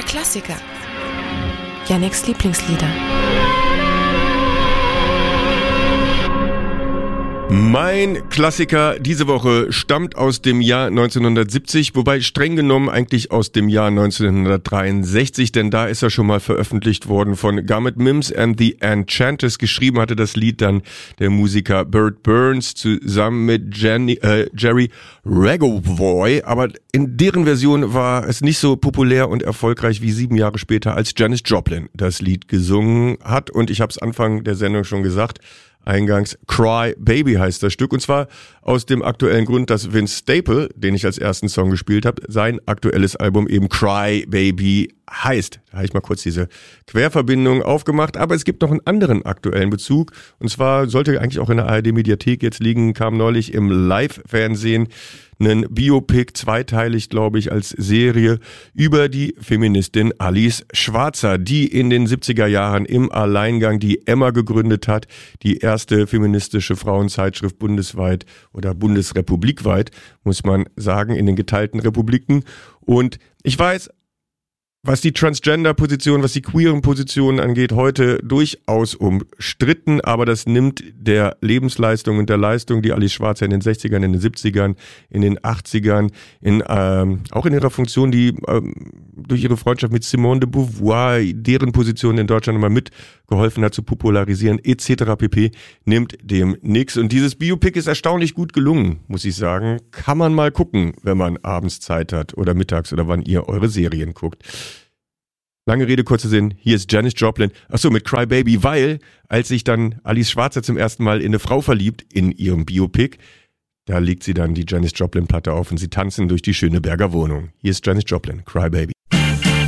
Klassiker. Yannicks Lieblingslieder. Mein Klassiker diese Woche stammt aus dem Jahr 1970, wobei streng genommen eigentlich aus dem Jahr 1963, denn da ist er schon mal veröffentlicht worden von Garnet Mims and the Enchanters. Geschrieben hatte das Lied dann der Musiker Burt Burns zusammen mit Jerry Regovoy, aber in deren Version war es nicht so populär und erfolgreich wie 7 Jahre später, als Janis Joplin das Lied gesungen hat. Und ich habe es Anfang der Sendung schon gesagt, eingangs, Cry Baby heißt das Stück, und zwar aus dem aktuellen Grund, dass Vince Staple, den ich als ersten Song gespielt habe, sein aktuelles Album eben Cry Baby heißt. Da habe ich mal kurz diese Querverbindung aufgemacht, aber es gibt noch einen anderen aktuellen Bezug, und zwar sollte eigentlich auch in der ARD-Mediathek jetzt liegen, kam neulich im Live-Fernsehen ein Biopic, zweiteilig, glaube ich, als Serie über die Feministin Alice Schwarzer, die in den 70er Jahren im Alleingang die Emma gegründet hat, die erste feministische Frauenzeitschrift bundesweit oder bundesrepublikweit, muss man sagen, in den geteilten Republiken. Und ich weiß, was die Transgender-Position, was die queeren Positionen angeht, heute durchaus umstritten, aber das nimmt der Lebensleistung und der Leistung, die Alice Schwarzer in den 60ern, in den 70ern, in den 80ern, auch in ihrer Funktion, die durch ihre Freundschaft mit Simone de Beauvoir, deren Position in Deutschland immer mitgeholfen hat zu popularisieren, etc. pp., nimmt dem nix. Und dieses Biopic ist erstaunlich gut gelungen, muss ich sagen. Kann man mal gucken, wenn man abends Zeit hat oder mittags oder wann ihr eure Serien guckt. Lange Rede, kurzer Sinn, hier ist Janis Joplin, achso, mit Cry Baby, weil, als sich dann Alice Schwarzer zum ersten Mal in eine Frau verliebt, in ihrem Biopic, da legt sie dann die Janis Joplin-Platte auf und sie tanzen durch die Schöneberger Wohnung. Hier ist Janis Joplin, Cry Baby.